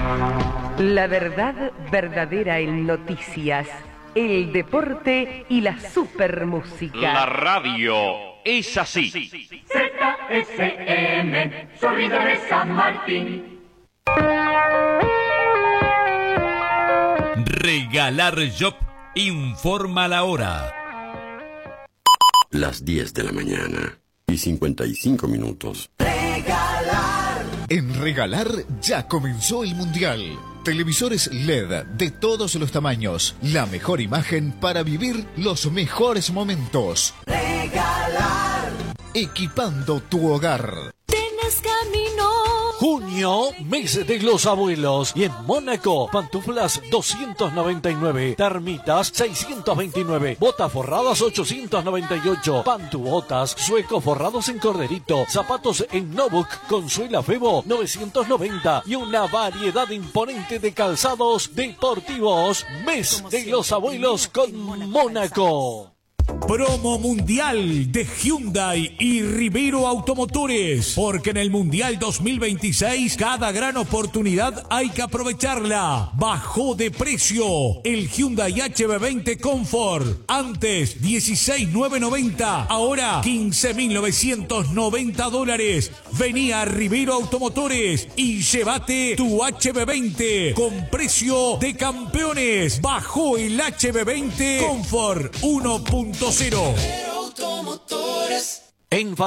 La verdad verdadera en noticias, el deporte y la supermúsica. La radio es así. ZSM, sonido de San Martín. Regalar Shop informa la hora. Las 10 de la mañana y 55 minutos. En Regalar ya comenzó el Mundial. Televisores LED de todos los tamaños. La mejor imagen para vivir los mejores momentos. Regalar. Equipando tu hogar. Tienes camino. Junio, mes de los abuelos. Y en Mónaco, pantuflas 299, termitas 629, botas forradas 898, pantubotas, suecos forrados en corderito, zapatos en Nobuk con suela Febo 990 y una variedad imponente de calzados deportivos. Mes de los abuelos con Mónaco. Promo mundial de Hyundai y Rivero Automotores, porque en el Mundial 2026 cada gran oportunidad hay que aprovecharla. Bajó de precio el Hyundai HB20 Comfort, antes $16,990, ahora $15,990. Vení a Rivero Automotores y llévate tu HB20 con precio de campeones. Bajó el HB20 Comfort 1.0. En